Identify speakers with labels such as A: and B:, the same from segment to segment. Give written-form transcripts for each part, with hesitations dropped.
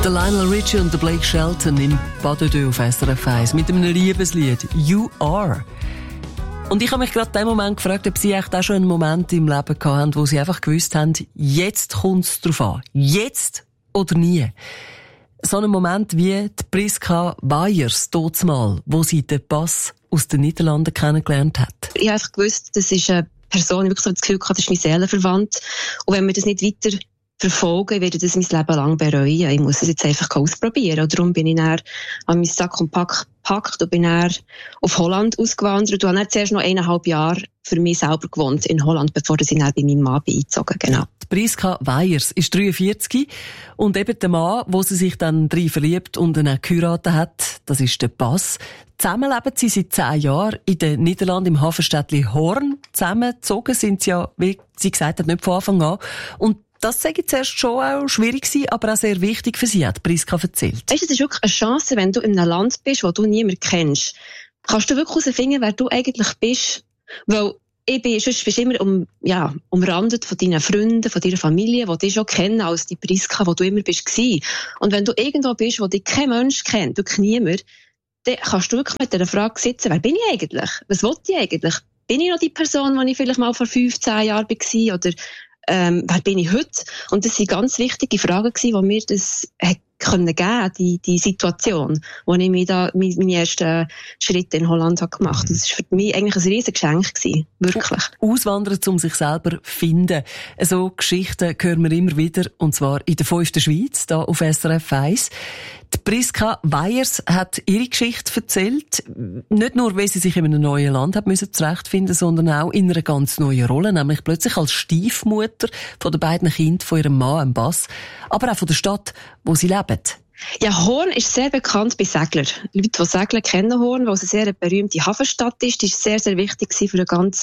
A: Der Lionel Richie und der Blake Shelton im Pas de Deux auf SRF 1 mit einem Liebeslied «You Are». Und ich habe mich gerade in dem Moment gefragt, ob Sie echt auch schon einen Moment im Leben gehabt haben, wo Sie einfach gewusst haben, jetzt kommt es drauf an. Jetzt oder nie. So einen Moment wie die Priska Weyers mal, wo sie den Pass aus den Niederlanden kennengelernt hat.
B: Ich habe einfach gewusst, das ist eine Person, die wirklich so das Gefühl hatte, das ist mein Seelenverwandt. Und wenn wir das nicht weiter verfolgen, werde ich das mein Leben lang bereuen. Ich muss es jetzt einfach ausprobieren. Und darum bin ich dann an meinen Sack und Pack gepackt und bin dann auf Holland ausgewandert und habe dann zuerst noch 1,5 Jahre für mich selber gewohnt in Holland, bevor ich dann bei meinem Mann eingezogen bin. Genau.
A: Die Priska Weyers ist 43 und eben der Mann, wo sie sich dann drin verliebt und dann auch geheiratet hat, das ist der Pass. Zusammen leben sie seit 10 Jahren in den Niederlanden im Hafenstädtli Hoorn. Zusammengezogen sind sie ja, wie sie gesagt hat, nicht von Anfang an. Und das sage ich zuerst schon auch schwierig gewesen, aber auch sehr wichtig für sie, hat Priska erzählt.
B: Weißt du, es ist wirklich eine Chance, wenn du in einem Land bist, wo du niemanden kennst. Kannst du wirklich herausfinden, wer du eigentlich bist? Weil sonst bist du immer umrandet von deinen Freunden, von deiner Familie, die dich schon kennen als die Priska, wo du immer bist gewesen. Und wenn du irgendwo bist, wo dich kein Mensch kennt, wirklich niemand, dann kannst du wirklich mit dieser Frage sitzen, wer bin ich eigentlich? Was will ich eigentlich? Bin ich noch die Person, die ich vielleicht mal vor 15 Jahren war? Oder wer bin ich heute? Und das waren ganz wichtige Fragen, die mir das geben konnten, die Situation, wo ich mir da meine ersten Schritte in Holland habe gemacht. Das war für mich eigentlich ein riesiges Geschenk gewesen. Wirklich.
A: Auswandern, um sich selber zu finden. So Geschichten hören wir immer wieder, und zwar in der 5. Schweiz, da auf SRF 1. Die Priska Weyers hat ihre Geschichte erzählt. Nicht nur, weil sie sich in einem neuen Land hat müssen zurechtfinden, sondern auch in einer ganz neuen Rolle, nämlich plötzlich als Stiefmutter von den beiden Kindern von ihrem Mann, Bass, aber auch von der Stadt, wo sie lebt.
B: Ja, Hoorn ist sehr bekannt bei Seglern. Leute, die segeln, kennen Hoorn, weil es eine sehr berühmte Hafenstadt ist. Die ist sehr, sehr wichtig für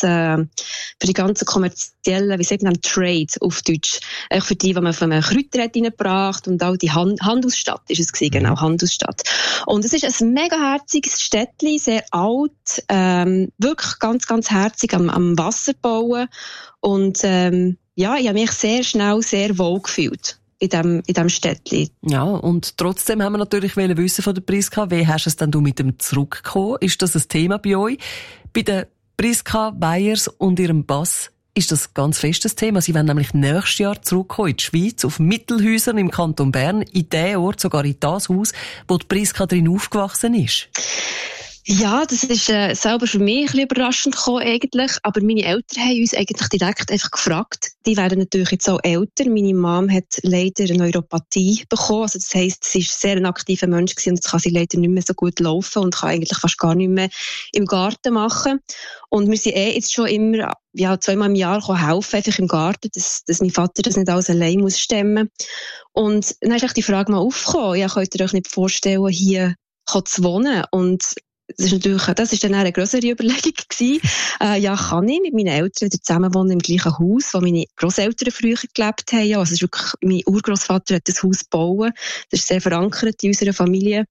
B: die ganze kommerzielle, wie sagt man, Trade auf Deutsch. Auch für die man von einem Kräuter hat reingebracht und auch die Handelsstadt ist es gewesen, genau, Handelsstadt. Und es ist ein mega herziges Städtchen, sehr alt, wirklich ganz, ganz herzig am Wasser bauen. Und, ich habe mich sehr schnell sehr wohl gefühlt in dem Städtchen.
A: Ja, und trotzdem haben wir natürlich wissen von der Priska, wie hast du es denn mit dem zurückgekommen? Ist das ein Thema bei euch? Bei der Priska Weyers und ihrem Bass ist das ganz festes Thema. Sie wollen nämlich nächstes Jahr zurückkommen in die Schweiz, auf Mittelhäusern im Kanton Bern, in den Ort, sogar in das Haus, wo die Priska drin aufgewachsen ist.
B: Ja, das ist selber für mich ein bisschen überraschend gekommen eigentlich, aber meine Eltern haben uns eigentlich direkt einfach gefragt. Die werden natürlich jetzt auch älter. Meine Mom hat leider eine Neuropathie bekommen, also das heisst, sie ist sehr ein aktiver Mensch gewesen und jetzt kann sie leider nicht mehr so gut laufen und kann eigentlich fast gar nicht mehr im Garten machen. Und wir sind jetzt schon immer 2-mal im Jahr helfen, einfach im Garten, dass mein Vater das nicht alles allein muss stemmen. Und dann ist die Frage mal aufgekommen, ja, könnt ihr euch nicht vorstellen, hier zu wohnen? Und das ist dann eine grössere Überlegung gewesen. Kann ich mit meinen Eltern zusammen wohnen im gleichen Haus, wo meine Grosseltern früher gelebt haben. Ja, also ist wirklich, mein Urgroßvater hat das Haus gebaut. Das ist sehr verankert in unserer Familie.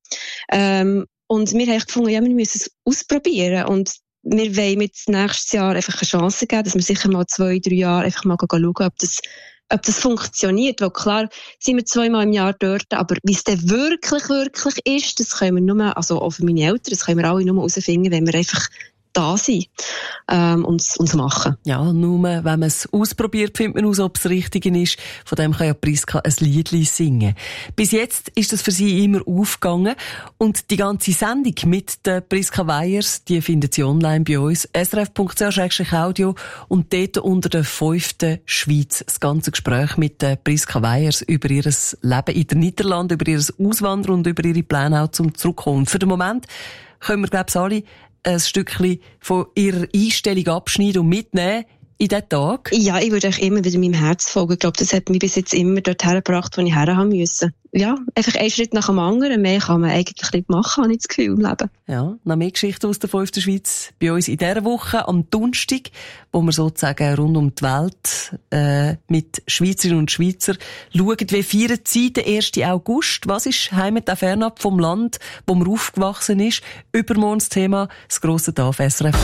B: Und wir haben gefunden, ja, wir müssen es ausprobieren. Und wir wollen mit nächstes Jahr einfach eine Chance geben, dass wir sicher mal 2-3 Jahre einfach mal schauen, ob das funktioniert. Weil klar, sind wir 2-mal im Jahr dort, aber wie es dann wirklich ist, das können wir nur, also auch für meine Eltern, das können wir alle nur herausfinden, wenn wir einfach da sind und machen.
A: Ja, nur wenn man es ausprobiert, findet man aus, ob es richtig ist. Von dem kann ja Priska ein Liedli singen. Bis jetzt ist das für sie immer aufgegangen. Und die ganze Sendung mit der Priska Weyers, die findet sie online bei uns. srf.ch/audio und dort unter der 5. Schweiz das ganze Gespräch mit der Priska Weyers über ihr Leben in den Niederlanden, über ihr Auswandern und über ihre Pläne auch zum Zurückkommen. Und für den Moment können wir, glaube ich, alle ein Stückchen von ihrer Einstellung abschneiden und mitnehmen in diesen Tag?
B: Ja, ich würde euch immer wieder meinem Herz folgen. Ich glaube, das hat mich bis jetzt immer dort hergebracht, wo ich her haben musste. Ja, einfach einen Schritt nach dem anderen. Mehr kann man eigentlich nicht machen, habe ich das Gefühl, im Leben.
A: Ja, noch mehr Geschichten aus der 5. Schweiz bei uns in dieser Woche am Donnerstag, wo wir sozusagen rund um die Welt mit Schweizerinnen und Schweizer schauen, wie feiern sie den 1. August. Was ist Heimat auch fernab vom Land, wo man aufgewachsen ist? Übermorgen das Thema, das grosse Tag auf SRF 1.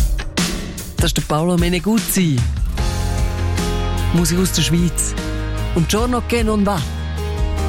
A: Das ist der Paolo Meneguzzi. Musik aus der Schweiz. und Giorno che non va